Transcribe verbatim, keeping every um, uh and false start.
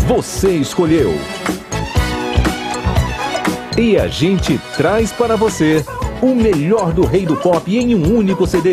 você escolheu. E a gente traz para você o melhor do Rei do Pop em um único C D.